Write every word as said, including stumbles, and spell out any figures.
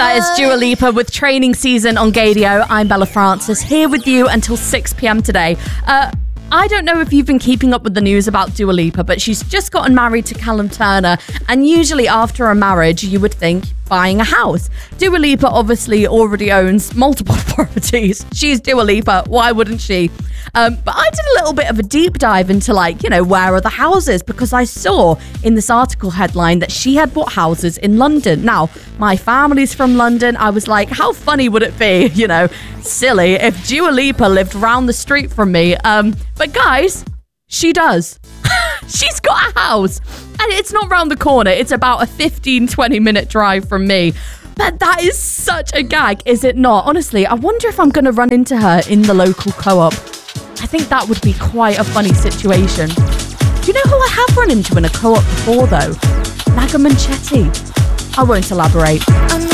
That is Dua Lipa with Training Season on Gadio. I'm Bella Francis, here with you until six p.m. today. Uh, I don't know if you've been keeping up with the news about Dua Lipa, but she's just gotten married to Callum Turner, and usually after a marriage, you would think buying a house. Dua Lipa obviously already owns multiple properties. She's Dua Lipa, why wouldn't she? Um, but I did a little bit of a deep dive into, like, you know, where are the houses? Because I saw in this article headline that she had bought houses in London. Now, my family's from London. I was like, how funny would it be, you know, silly, if Dua Lipa lived round the street from me? Um, but guys, she does. She's got a house, and it's not round the corner. It's about a fifteen, twenty minute drive from me. But that is such a gag, is it not? Honestly, I wonder if I'm going to run into her in the local co-op. I think that would be quite a funny situation. Do you know who I have run into in a co-op before, though? Naga Munchetty. I won't elaborate.